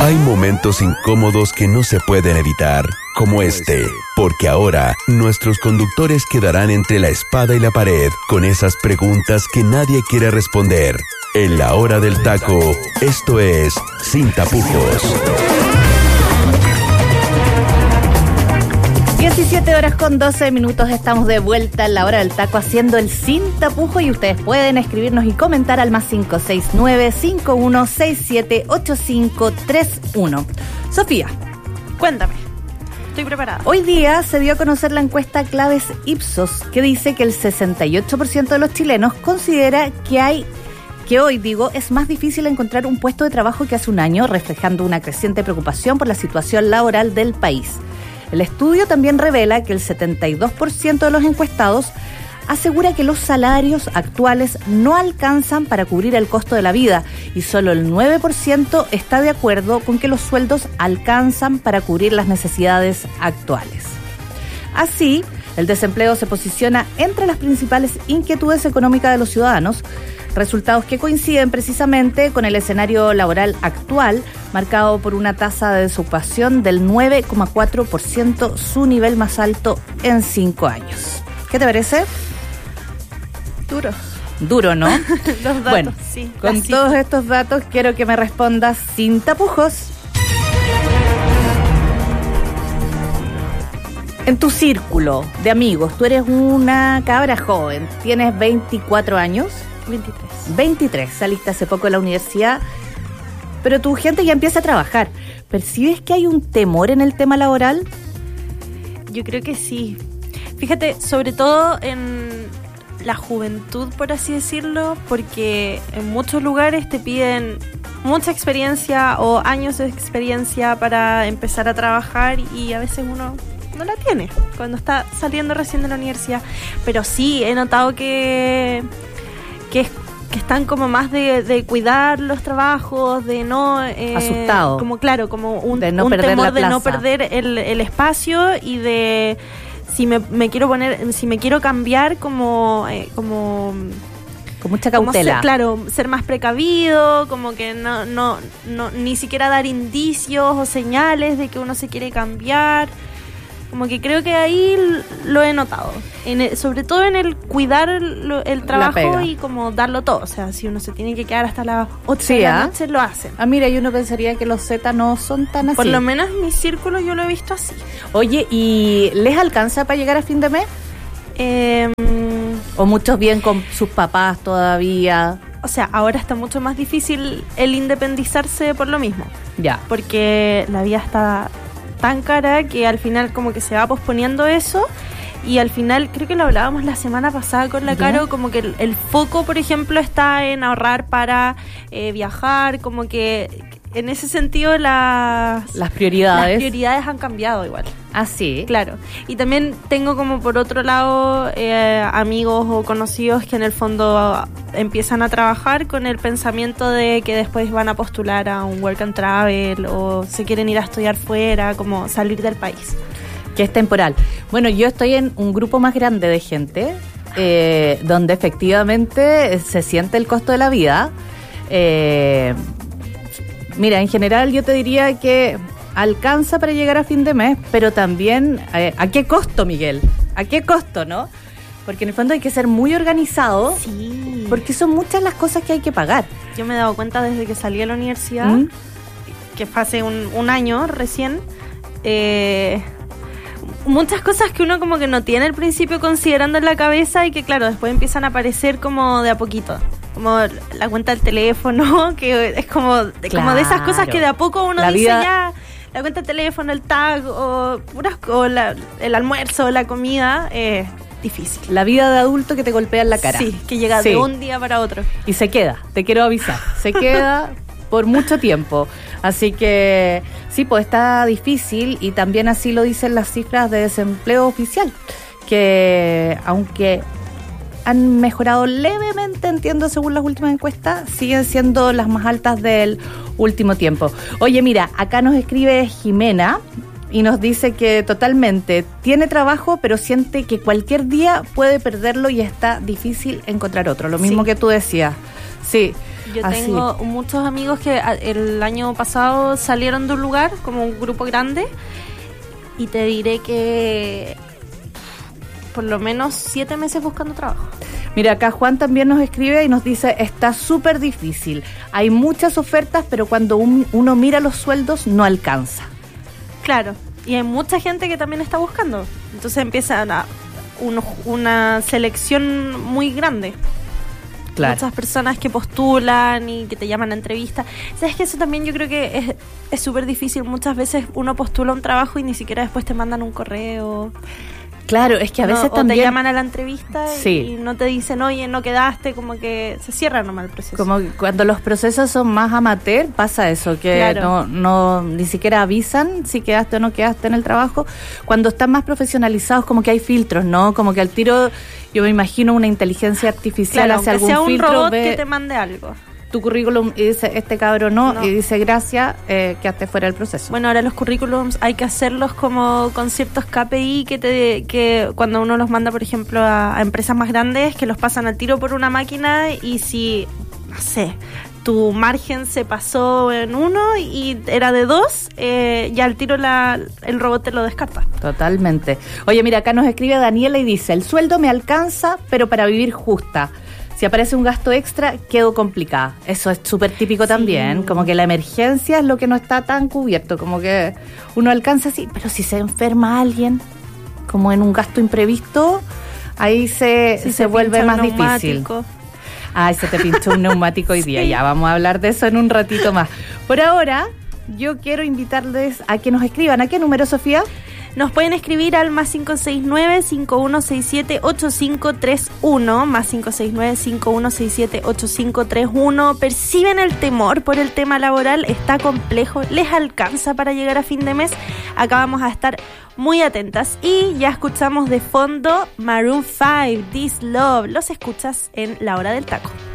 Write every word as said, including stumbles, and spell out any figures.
Hay momentos incómodos que no se pueden evitar, como este, porque ahora nuestros conductores quedarán entre la espada y la pared con esas preguntas que nadie quiere responder. En la hora del taco, esto es Sin Tapujos. diecisiete horas con doce minutos, estamos de vuelta en la hora del taco haciendo el Sin Tapujo y ustedes pueden escribirnos y comentar al más cinco seis nueve, cinco uno seis siete, ocho cinco tres uno. Sofía, cuéntame. Estoy preparada. Hoy día se dio a conocer la encuesta Claves Ipsos, que dice que el sesenta y ocho por ciento de los chilenos considera que hay que hoy, digo, es más difícil encontrar un puesto de trabajo que hace un año, reflejando una creciente preocupación por la situación laboral del país. El estudio también revela que el setenta y dos por ciento de los encuestados asegura que los salarios actuales no alcanzan para cubrir el costo de la vida y solo el nueve por ciento está de acuerdo con que los sueldos alcanzan para cubrir las necesidades actuales. Así, el desempleo se posiciona entre las principales inquietudes económicas de los ciudadanos, resultados que coinciden precisamente con el escenario laboral actual, marcado por una tasa de desocupación del nueve coma cuatro por ciento, su nivel más alto en cinco años. ¿Qué te parece? Duro. Duro, ¿no? Los datos, bueno, sí. Con todos estos datos quiero que me respondas sin tapujos. En tu círculo de amigos, tú eres una cabra joven, tienes veinticuatro años. veintitrés. veintitrés, saliste hace poco de la universidad, pero tu gente ya empieza a trabajar. ¿Percibes que hay un temor en el tema laboral? Yo creo que sí. Fíjate, sobre todo en la juventud, por así decirlo, porque en muchos lugares te piden mucha experiencia o años de experiencia para empezar a trabajar y a veces uno no la tiene cuando está saliendo recién de la universidad. Pero sí, he notado que... que, que están como más de, de cuidar los trabajos, de no... Eh, asustado. Como claro, como un, de no un perder temor la de plaza. no perder el, el espacio y de si me, me quiero poner, si me quiero cambiar como... Eh, como con mucha como cautela. Ser, claro, ser más precavido, como que no, no, no, ni siquiera dar indicios o señales de que uno se quiere cambiar. Como que creo que ahí lo he notado, en el, sobre todo en el cuidar el, el trabajo y como darlo todo. O sea, si uno se tiene que quedar hasta las ocho sí, de la noche, lo hacen. Ah, mira, y uno pensaría que los Z no son tan así. Por lo menos en mi círculo yo lo he visto así. Oye, ¿y les alcanza para llegar a fin de mes? Eh, ¿O muchos bien con sus papás todavía? O sea, ahora está mucho más difícil el independizarse por lo mismo. Ya. Porque la vida está tan cara que al final como que se va posponiendo eso y al final, creo que lo hablábamos la semana pasada con la Caro, como que el, el foco, por ejemplo, está en ahorrar para eh, viajar, como que en ese sentido las, las prioridades las prioridades han cambiado igual. Ah, sí. Claro. Y también tengo como por otro lado eh, amigos o conocidos que en el fondo empiezan a trabajar con el pensamiento de que después van a postular a un work and travel o se quieren ir a estudiar fuera, como salir del país. Que es temporal. Bueno, yo estoy en un grupo más grande de gente eh, donde efectivamente se siente el costo de la vida. Eh, mira, en general yo te diría que alcanza para llegar a fin de mes, pero también eh, ¿a qué costo, Miguel? ¿A qué costo, no? Porque en el fondo hay que ser muy organizado. Sí. Porque son muchas las cosas que hay que pagar. Yo me he dado cuenta desde que salí a la universidad, ¿Mm? que fue hace un, un año recién, eh, muchas cosas que uno como que no tiene al principio considerando en la cabeza y que claro, después empiezan a aparecer como de a poquito. Como la cuenta del teléfono, que es como, claro, como de esas cosas que de a poco uno la dice vida... ya, la cuenta del teléfono, el tag, o, puras, o la, el almuerzo, la comida, es eh, difícil. La vida de adulto que te golpea en la cara. Sí, que llega sí. de un día para otro. Y se queda, te quiero avisar, se queda por mucho tiempo. Así que sí, pues está difícil y también así lo dicen las cifras de desempleo oficial, que aunque han mejorado levemente, entiendo, según las últimas encuestas, siguen siendo las más altas del último tiempo. Oye, mira, acá nos escribe Jimena y nos dice que totalmente tiene trabajo, pero siente que cualquier día puede perderlo y está difícil encontrar otro. Lo mismo sí. que tú decías. Sí. Yo Así. tengo muchos amigos que el año pasado salieron de un lugar, como un grupo grande, y te diré que por lo menos siete meses buscando trabajo. Mira, acá Juan también nos escribe y nos dice, está súper difícil. Hay muchas ofertas, pero cuando un, uno mira los sueldos no alcanza. Claro, y hay mucha gente que también está buscando. Entonces empieza una, un, una selección muy grande. Claro. Muchas personas que postulan y que te llaman a entrevista. ¿Sabes que eso también yo creo que es es súper difícil? Muchas veces uno postula un trabajo y ni siquiera después te mandan un correo. Claro, es que a veces no, también... O te llaman a la entrevista sí. y no te dicen, oye, no quedaste, como que se cierra nomás el proceso. Como que cuando los procesos son más amateur, pasa eso, que claro. no, no ni siquiera avisan si quedaste o no quedaste en el trabajo. Cuando están más profesionalizados, como que hay filtros, ¿no? Como que al tiro, yo me imagino una inteligencia artificial claro, hace algún sea un filtro, robot ve que te mande algo. Tu currículum y dice, este cabro no, no. y dice, gracias, eh, quedaste fuera del proceso. Bueno, ahora los currículums hay que hacerlos como con ciertos K P I que te que cuando uno los manda, por ejemplo, a, a empresas más grandes, que los pasan al tiro por una máquina y si, no sé, tu margen se pasó en uno y era de dos, eh, ya al tiro la, el robot te lo descarta. Totalmente. Oye, mira, acá nos escribe Daniela y dice, el sueldo me alcanza, pero para vivir justa. Si aparece un gasto extra, quedo complicada. Eso es súper típico sí. también. Como que la emergencia es lo que no está tan cubierto. Como que uno alcanza así, pero si se enferma alguien, como en un gasto imprevisto, ahí se, si se, se vuelve más difícil. Ay, se te pinchó un neumático hoy día. Sí. Ya vamos a hablar de eso en un ratito más. Por ahora, yo quiero invitarles a que nos escriban. ¿A qué número, Sofía? Nos pueden escribir al más cinco seis nueve, cinco uno seis siete, ocho cinco tres uno, más cinco seis nueve, cinco uno seis siete, ocho cinco tres uno. ¿Perciben el temor por el tema laboral? ¿Está complejo? ¿Les alcanza para llegar a fin de mes? Acá vamos a estar muy atentas. Y ya escuchamos de fondo Maroon cinco, This Love. Los escuchas en La Hora del Taco.